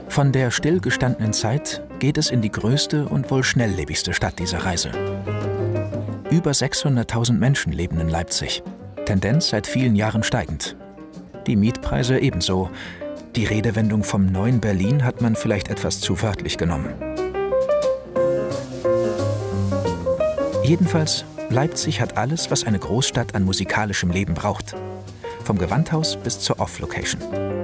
Von der stillgestandenen Zeit geht es in die größte und wohl schnelllebigste Stadt dieser Reise. Über 600.000 Menschen leben in Leipzig, Tendenz seit vielen Jahren steigend. Die Mietpreise ebenso. Die Redewendung vom neuen Berlin hat man vielleicht etwas zu wörtlich genommen. Jedenfalls, Leipzig hat alles, was eine Großstadt an musikalischem Leben braucht. Vom Gewandhaus bis zur Off-Location.